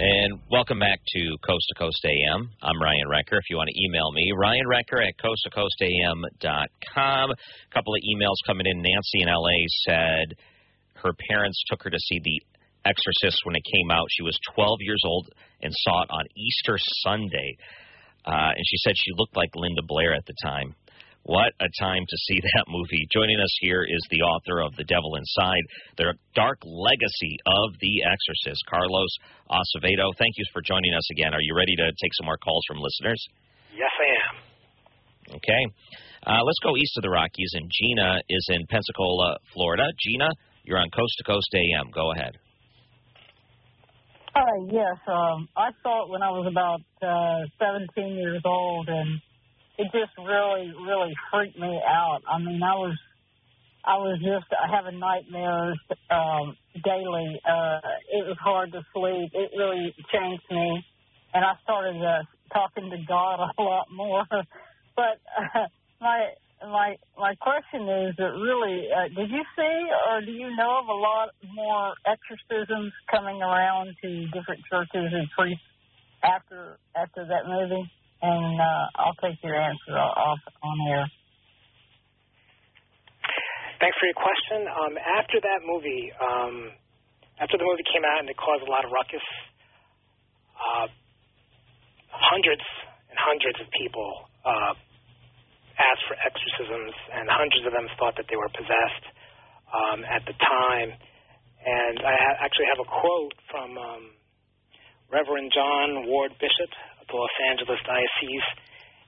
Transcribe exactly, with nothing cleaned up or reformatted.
And welcome back to Coast to Coast A M. I'm Ryan Recker. If you want to email me, Ryan Recker at coast to coast a m dot com. A couple of emails coming in. Nancy in L A said her parents took her to see The Exorcist when it came out. She was twelve years old and saw it on Easter Sunday. Uh, and she said she looked like Linda Blair at the time. What a time to see that movie. Joining us here is the author of The Devil Inside, The Dark Legacy of The Exorcist, Carlos Acevedo. Thank you for joining us again. Are you ready to take some more calls from listeners? Yes, I am. Okay. Uh, let's go east of the Rockies, and Gina is in Pensacola, Florida. Gina, you're on Coast to Coast A M. Go ahead. Hi, yes. Um, I saw it when I was about uh, seventeen years old, and it just really, really freaked me out. I mean, I was, I was just having nightmares um, daily. Uh, it was hard to sleep. It really changed me, and I started uh, talking to God a lot more. But uh, my my my question is that really, uh, did you see or do you know of a lot more exorcisms coming around to different churches and priests after after that movie? And uh, I'll take your answer off on air. Thanks for your question. Um, after that movie, um, after the movie came out and it caused a lot of ruckus, uh, hundreds and hundreds of people uh, asked for exorcisms, and hundreds of them thought that they were possessed um, at the time. And I ha- actually have a quote from um, Reverend John Ward Bishop of the Los Angeles Diocese.